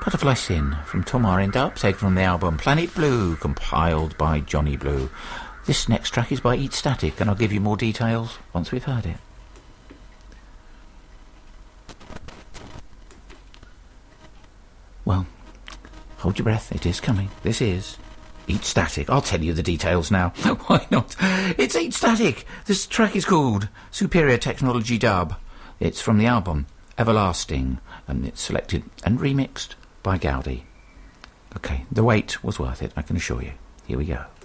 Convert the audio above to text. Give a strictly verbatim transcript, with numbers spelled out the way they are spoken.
Butterfly Sin from Tomar in Dub, taken from the album Planet Blue, compiled by Johnny Blue. This next track is by Eat Static, and I'll give you more details once we've heard it. Well, hold your breath, it is coming. This is Eat Static. I'll tell you the details now. Why not? It's Eat Static. This track is called Superior Technology Dub. It's from the album Everlasting, and it's selected and remixed by Gaudi. Okay, the wait was worth it, I can assure you. Here we go.